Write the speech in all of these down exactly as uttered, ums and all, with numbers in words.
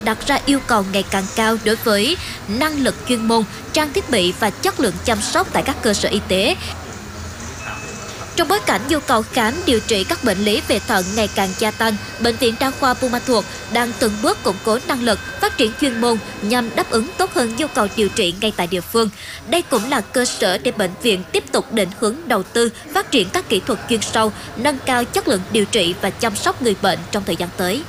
đặt ra yêu cầu ngày càng cao đối với năng lực chuyên môn, trang thiết bị và chất lượng chăm sóc tại các cơ sở y tế. Trong bối cảnh nhu cầu khám điều trị các bệnh lý về thận ngày càng gia tăng, Bệnh viện Đa khoa Buôn Ma Thuột đang từng bước củng cố năng lực, phát triển chuyên môn nhằm đáp ứng tốt hơn nhu cầu điều trị ngay tại địa phương. Đây cũng là cơ sở để bệnh viện tiếp tục định hướng đầu tư, phát triển các kỹ thuật chuyên sâu, nâng cao chất lượng điều trị và chăm sóc người bệnh trong thời gian tới.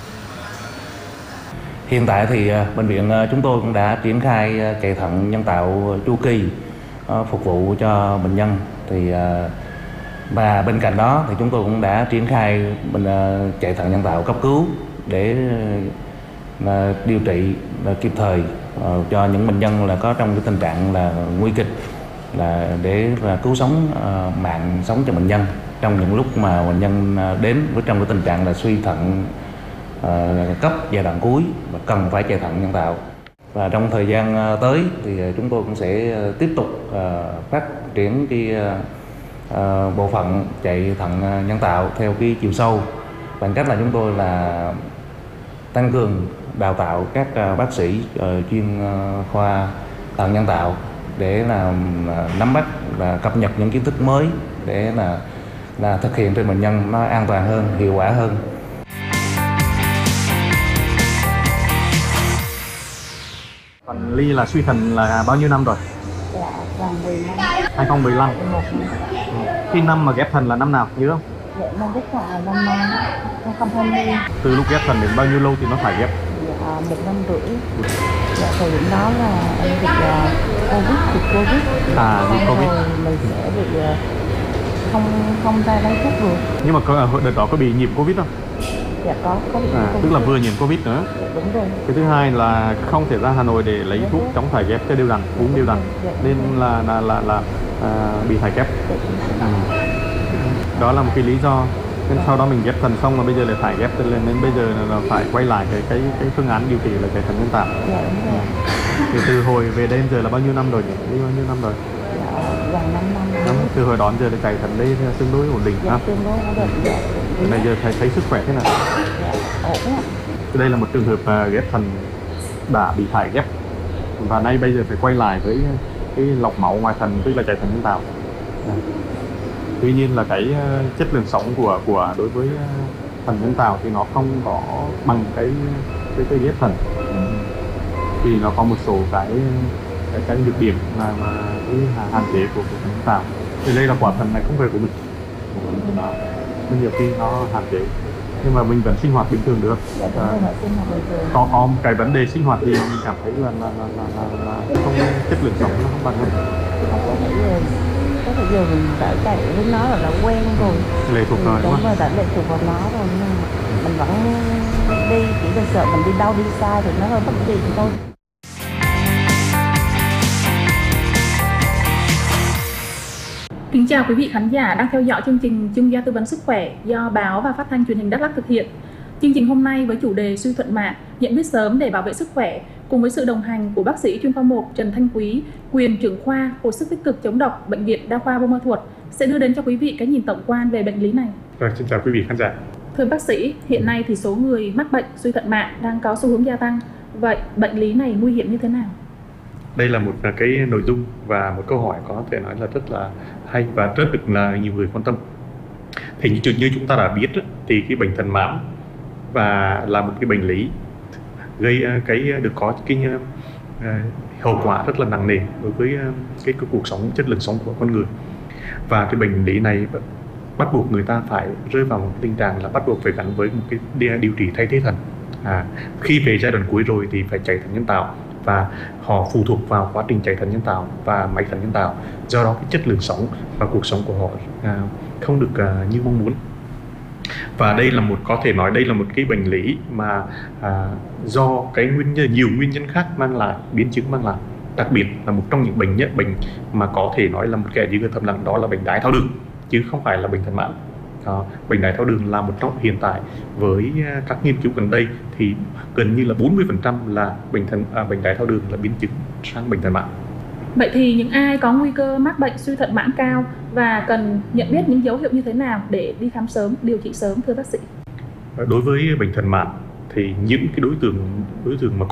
Hiện tại thì bệnh viện chúng tôi cũng đã triển khai chạy thận nhân tạo chu kỳ phục vụ cho bệnh nhân. Thì và bên cạnh đó thì chúng tôi cũng đã triển khai bên chạy thận nhân tạo cấp cứu để điều trị kịp thời cho những bệnh nhân là có trong cái tình trạng là nguy kịch, là để là cứu sống mạng sống cho bệnh nhân trong những lúc mà bệnh nhân đến với trong cái tình trạng là suy thận cấp giai đoạn cuối và cần phải chạy thận nhân tạo. Và trong thời gian tới thì chúng tôi cũng sẽ tiếp tục phát triển cái bộ phận chạy thận nhân tạo theo cái chiều sâu bằng cách là chúng tôi là tăng cường đào tạo các bác sĩ chuyên khoa thận nhân tạo để là nắm bắt và cập nhật những kiến thức mới để là là thực hiện trên bệnh nhân nó an toàn hơn, hiệu quả hơn. Còn Ly là suy thận là bao nhiêu năm rồi? Dạ, gần mười năm. hai không một năm. Khi năm mà ghép thận là năm nào nhớ không? Dạ, năm ghép thận là năm hai không hai không. Từ lúc ghép thận đến bao nhiêu lâu thì nó phải ghép? Dạ, một năm rưỡi. Dạ, thời điểm đó là em bị uh, Covid, bị Covid. À, bị Covid. Rồi mình sẽ bị uh, không không ra lấy thuốc được. Nhưng mà có, đợt đó có bị nhiễm Covid không? Dạ có, có bị à, Covid. Tức là vừa nhiễm Covid nữa. Dạ, đúng rồi. Cái thứ hai là không thể ra Hà Nội để lấy thuốc chống thải ghép cho đều đặn, uống đều đặn, nên là là là, là à, bị thải ghép. À. Đó là một cái lý do. Nên sau đó mình ghép thận xong là bây giờ lại thải ghép, nên bây giờ là phải quay lại cái cái cái phương án điều trị là chạy thận nhân tạo. Dạ, đúng rồi. Thì từ hồi về đây giờ là bao nhiêu năm rồi nhỉ? Bao nhiêu năm rồi? Dạ, gần năm năm. Đúng, từ hồi đó giờ là chạy thận đây tương đối ổn định. Dạ, tương đối ổn định. Dạ. Bây giờ thấy thấy sức khỏe thế nào? Dạ, ổn ạ. Đây là một trường hợp ghép thận đã bị thải ghép và nay bây giờ phải quay lại với cái lọc máu ngoài thận, tức là chạy thận nhân tạo. Tuy nhiên là cái chất lượng sống của của đối với thận nhân tạo thì nó không có bằng cái cái, cái ghép thận, vì nó có một số cái cái cái nhược điểm mà mà cái hạn chế của thận nhân tạo. Thì đây là quả thận này không phải của mình, nên nhiều khi nó hạn chế, nhưng mà mình vẫn sinh hoạt bình thường được. Dạ, à, có có cái vấn đề sinh hoạt thì mình cảm thấy là là, là, là, là, là không, chất lượng sống nó không bằng hơn. Có thể giờ mình đã chạy với nó là đã quen rồi, lệ thuộc rồi, đúng không? Rồi đã lệ thuộc vào nó rồi, nhưng mà mình vẫn đi, chỉ là sợ mình đi đâu đi sai thì nó hơi bất tiện thôi. Kính chào quý vị khán giả đang theo dõi chương trình chuyên gia tư vấn sức khỏe do báo và phát thanh truyền hình Đắk Lắk thực hiện. Chương trình hôm nay với chủ đề suy thuận mạng, nhận biết sớm để bảo vệ sức khỏe, cùng với sự đồng hành của bác sĩ chuyên khoa một Trần Thanh Quý, quyền trưởng khoa hồi sức tích cực chống độc Bệnh viện Đa khoa Buôn Ma Thuột sẽ đưa đến cho quý vị cái nhìn tổng quan về bệnh lý này. Rồi, xin chào quý vị khán giả. Thưa bác sĩ, hiện nay thì số người mắc bệnh suy thuận mạng đang có xu hướng gia tăng. Vậy bệnh lý này nguy hiểm như thế nào? Đây là một cái nội dung và một câu hỏi có thể nói là rất là hay và rất được là nhiều người quan tâm. Thì như, như chúng ta đã biết thì cái bệnh thận mãn và là một cái bệnh lý gây cái được có cái uh, hậu quả rất là nặng nề đối với uh, cái, cái cuộc sống, chất lượng sống của con người. Và cái bệnh lý này bắt buộc người ta phải rơi vào một tình trạng là bắt buộc phải gắn với một cái điều trị thay thế thận. À, khi về giai đoạn cuối rồi thì phải chạy thận nhân tạo, và họ phụ thuộc vào quá trình chạy thận nhân tạo và máy thận nhân tạo. Do đó cái chất lượng sống và cuộc sống của họ à, không được à, như mong muốn. Và đây là một, có thể nói đây là một cái bệnh lý mà à, do cái nguyên nhân, nhiều nguyên nhân khác mang lại, biến chứng mang lại. Đặc biệt là một trong những bệnh nhất bệnh mà có thể nói là một kẻ dư thầm lặng, đó là bệnh đái tháo đường, chứ không phải là bệnh thận mãn. Đó, bệnh đái tháo đường là một trong hiện tại với các nghiên cứu gần đây thì gần như là bốn mươi phần trăm là bệnh thận à, bệnh đái tháo đường là biến chứng sang bệnh thận mãn. Vậy thì những ai có nguy cơ mắc bệnh suy thận mãn cao và cần nhận biết những dấu hiệu như thế nào để đi khám sớm, điều trị sớm thưa bác sĩ? Đối với bệnh thận mãn thì những cái đối tượng đối tượng mà